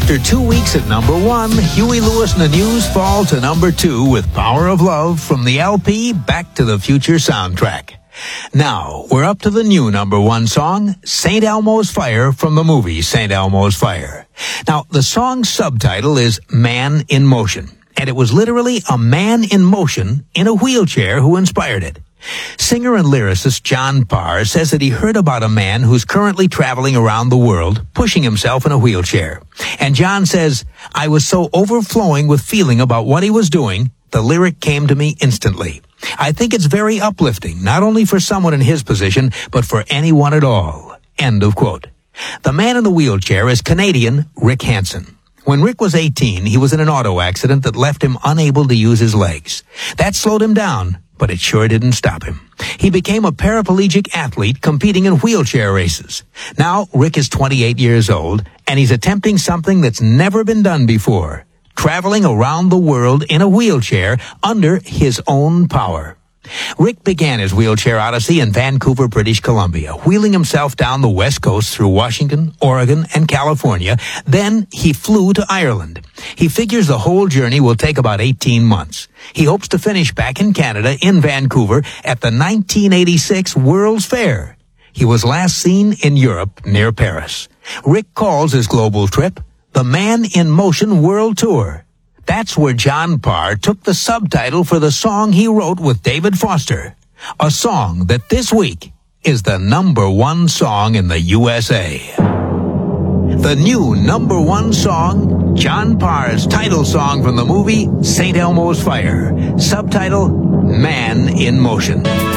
After 2 weeks at number 1, Huey Lewis and the News fall to number 2 with Power of Love from the LP Back to the Future soundtrack. Now, we're up to the new number 1 song, St. Elmo's Fire from the movie St. Elmo's Fire. Now, the song's subtitle is Man in Motion, and it was literally a man in motion in a wheelchair who inspired it. Singer and lyricist John Parr says that he heard about a man who's currently traveling around the world, pushing himself in a wheelchair. And John says, I was so overflowing with feeling about what he was doing, the lyric came to me instantly. I think it's very uplifting, not only for someone in his position, but for anyone at all. End of quote. The man in the wheelchair is Canadian Rick Hansen. When Rick was 18, he was in an auto accident that left him unable to use his legs. That slowed him down, but it sure didn't stop him. He became a paraplegic athlete competing in wheelchair races. Now, Rick is 28 years old, and he's attempting something that's never been done before, traveling around the world in a wheelchair under his own power. Rick began his wheelchair odyssey in Vancouver, British Columbia, wheeling himself down the West Coast through Washington, Oregon, and California. Then he flew to Ireland. He figures the whole journey will take about 18 months. He hopes to finish back in Canada, in Vancouver, at the 1986 World's Fair. He was last seen in Europe, near Paris. Rick calls his global trip the Man in Motion World Tour. That's where John Parr took the subtitle for the song he wrote with David Foster, a song that this week is the number 1 song in the USA. The new number 1 song, John Parr's title song from the movie St. Elmo's Fire, subtitle Man in Motion.